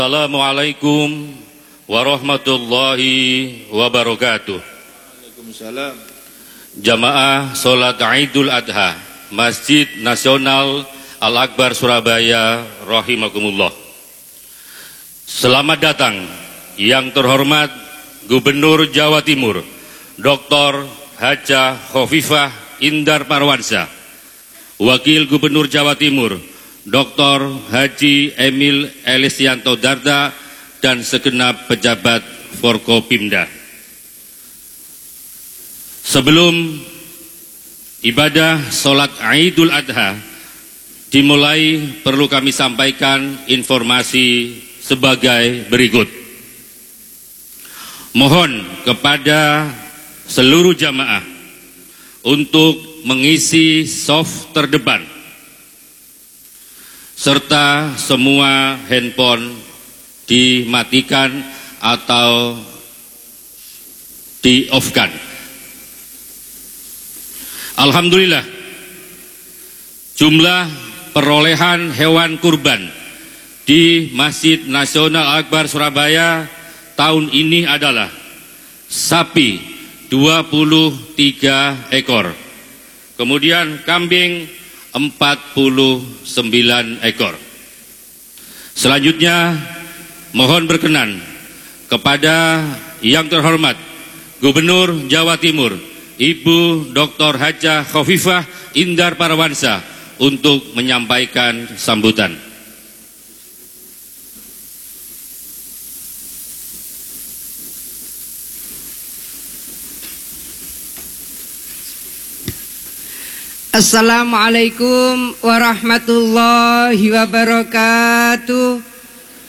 Assalamualaikum warahmatullahi wabarakatuh. Waalaikumsalam. Jamaah Salat Idul Adha Masjid Nasional Al-Akbar Surabaya rahimakumullah. Selamat datang yang terhormat Gubernur Jawa Timur Dr. Haja Khofifah Indar Parawansa, Wakil Gubernur Jawa Timur Dr. Haji Emil Elisianto Darda, dan segenap pejabat Forkopimda. Sebelum ibadah sholat Idul Adha dimulai, perlu kami sampaikan informasi sebagai berikut. Mohon kepada seluruh jamaah untuk mengisi soft terdepan serta semua handphone dimatikan atau di-off-kan. Alhamdulillah, jumlah perolehan hewan kurban di Masjid Nasional Al-Akbar Surabaya tahun ini adalah sapi 23 ekor, kemudian kambing 49 ekor. Selanjutnya, mohon berkenan kepada yang terhormat Gubernur Jawa Timur Ibu Dr. Haja Khofifah Indar Parawansa untuk menyampaikan sambutan. Assalamualaikum warahmatullahi wabarakatuh.